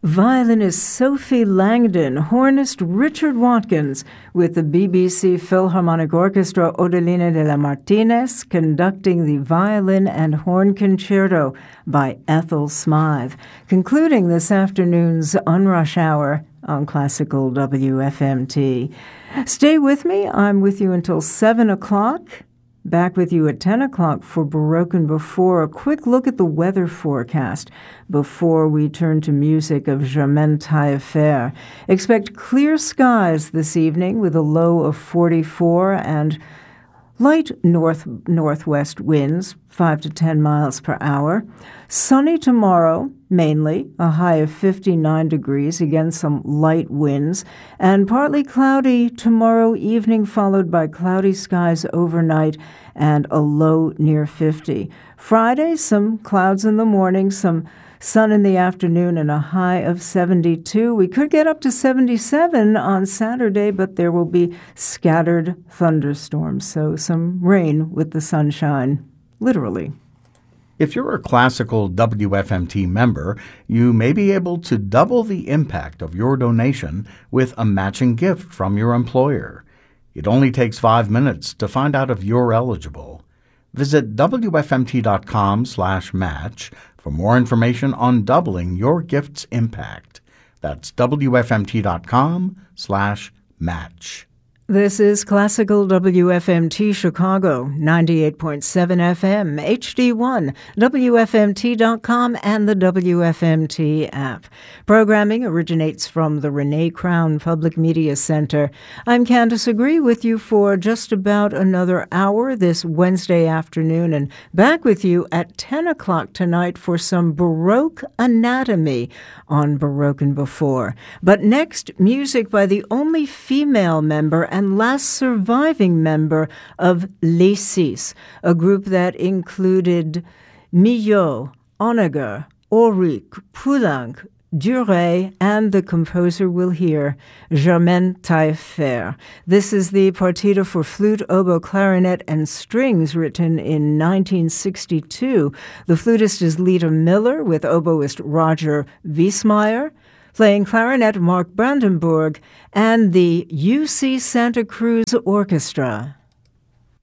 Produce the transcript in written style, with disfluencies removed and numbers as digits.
Violinist Sophie Langdon, hornist Richard Watkins, with the BBC Philharmonic Orchestra Odelina de la Martinez conducting the Violin and Horn Concerto by Ethel Smythe, concluding this afternoon's Unrush Hour on Classical WFMT. Stay with me. I'm with you until 7 o'clock. Back with you at 10 o'clock for Baroque Before. A quick look at the weather forecast before we turn to music of Germaine Taillefer. Expect clear skies this evening with a low of 44 and light northwest winds, 5 to 10 miles per hour. Sunny tomorrow, mainly, a high of 59 degrees, again some light winds, and partly cloudy tomorrow evening, followed by cloudy skies overnight and a low near 50. Friday, some clouds in the morning, some sun in the afternoon, and a high of 72. We could get up to 77 on Saturday, but there will be scattered thunderstorms, so some rain with the sunshine, literally. If you're a classical WFMT member, you may be able to double the impact of your donation with a matching gift from your employer. It only takes 5 minutes to find out if you're eligible. Visit WFMT.com/match for more information on doubling your gift's impact. That's WFMT.com/match. This is Classical WFMT Chicago, 98.7 FM, HD1, WFMT.com, and the WFMT app. Programming originates from the Renee Crown Public Media Center. I'm Candace Agree with you for just about another hour this Wednesday afternoon, and back with you at 10 o'clock tonight for some Baroque anatomy on Baroque and Before. But next, music by the only female member and last surviving member of Les Six, a group that included Milhaud, Honegger, Ulrich, Poulenc, Duret, and the composer we'll hear, Germaine Taillefer. This is the partita for flute, oboe, clarinet, and strings written in 1962. The flutist is Lita Miller with oboist Roger Wiesmeyer, playing clarinet Mark Brandenburg, and the UC Santa Cruz Orchestra.